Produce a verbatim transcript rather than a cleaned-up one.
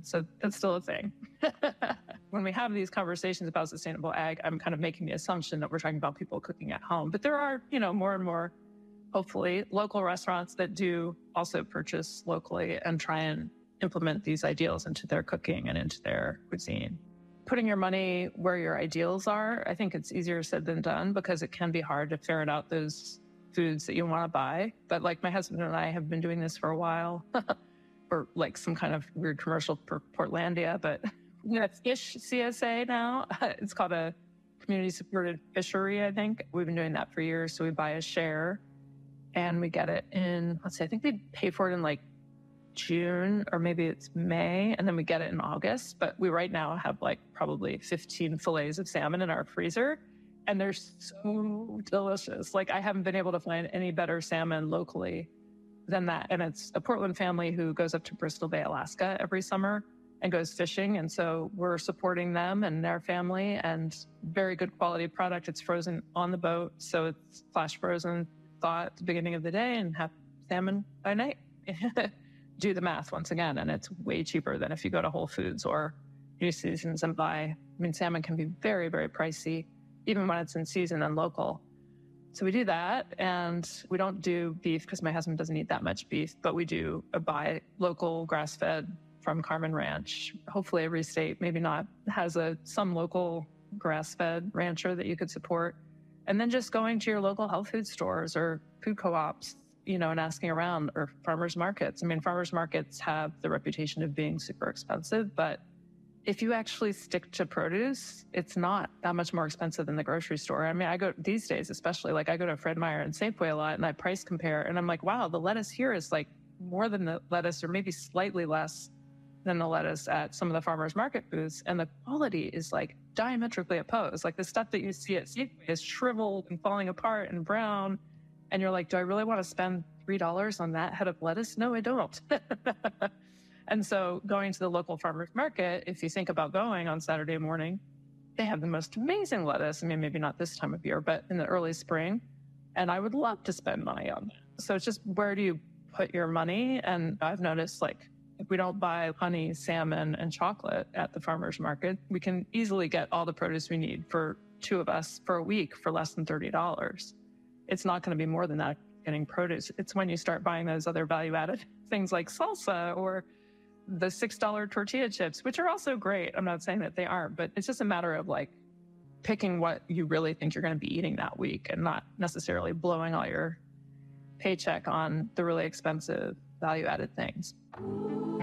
So that's still a thing. When we have these conversations about sustainable ag, I'm kind of making the assumption that we're talking about people cooking at home. But there are, you know, more and more, hopefully, local restaurants that do also purchase locally and try and implement these ideals into their cooking and into their cuisine. Putting your money where your ideals are, I think it's easier said than done because it can be hard to ferret out those foods that you want to buy. But like my husband and I have been doing this for a while, for like some kind of weird commercial for Portlandia, but you know, Fish C S A now. It's called a community supported fishery, I think. We've been doing that for years. So we buy a share and we get it in, let's see, I think they pay for it in like June or maybe it's May, and then we get it in August. But we right now have like probably fifteen fillets of salmon in our freezer, and they're so delicious. Like I haven't been able to find any better salmon locally than that. And it's a Portland family who goes up to Bristol Bay, Alaska every summer and goes fishing. And so we're supporting them and their family, and very good quality product. It's frozen on the boat. So it's flash frozen, thaw at the beginning of the day and have salmon by night. Do the math once again. And it's way cheaper than if you go to Whole Foods or New Seasons and buy. I mean, salmon can be very, very pricey, even when it's in season and local. So we do that, and we don't do beef because my husband doesn't eat that much beef, but we do buy local grass-fed from Carmen Ranch. Hopefully every state, maybe not, has a some local grass-fed rancher that you could support. And then just going to your local health food stores or food co-ops, you know, and asking around, or farmers markets. I mean, farmers markets have the reputation of being super expensive, but if you actually stick to produce, it's not that much more expensive than the grocery store. I mean, I go these days, especially like I go to Fred Meyer and Safeway a lot and I price compare and I'm like, wow, the lettuce here is like more than the lettuce or maybe slightly less than the lettuce at some of the farmers market booths. And the quality is like diametrically opposed. Like the stuff that you see at Safeway is shriveled and falling apart and brown. And you're like, do I really want to spend three dollars on that head of lettuce? No, I don't. And so going to the local farmer's market, if you think about going on Saturday morning, they have the most amazing lettuce. I mean, maybe not this time of year, but in the early spring. And I would love to spend money on that. So it's just, where do you put your money? And I've noticed, like, if we don't buy honey, salmon, and chocolate at the farmer's market, we can easily get all the produce we need for two of us for a week for less than thirty dollars. It's not going to be more than that getting produce. It's when you start buying those other value-added things like salsa or the six dollar tortilla chips, which are also great. I'm not saying that they aren't, but it's just a matter of like picking what you really think you're going to be eating that week and not necessarily blowing all your paycheck on the really expensive value-added things.